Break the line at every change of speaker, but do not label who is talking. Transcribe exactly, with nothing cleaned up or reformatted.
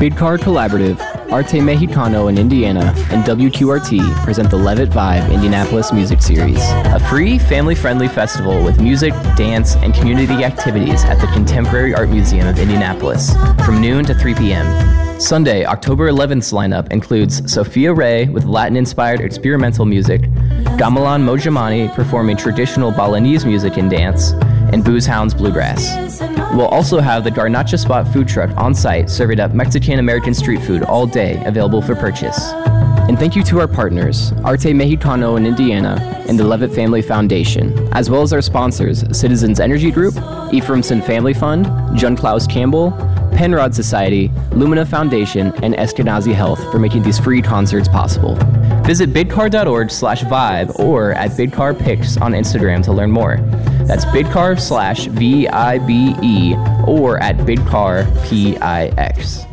Bidcar Collaborative, Arte Mexicano in Indiana, and W Q R T present the Levitt Vibe Indianapolis Music Series, a free, family-friendly festival with music, dance, and community activities at the Contemporary Art Museum of Indianapolis from noon to three p.m. Sunday, October eleventh's lineup includes Sophia Ray with Latin-inspired experimental music, Gamelan Mojamani performing traditional Balinese music and dance, and Booze Hounds Bluegrass. We'll also have the Garnacha Spot food truck on site serving up Mexican-American street food all day, available for purchase. And thank you to our partners, Arte Mexicano in Indiana and the Levitt Family Foundation, as well as our sponsors, Citizens Energy Group, Ephraimson Family Fund, John Klaus Campbell, Penrod Society, Lumina Foundation, and Eskenazi Health for making these free concerts possible. Visit bidcar.org slash vibe or at bidcarpics on Instagram to learn more. That's bidcar slash V I B E or at bidcarpix.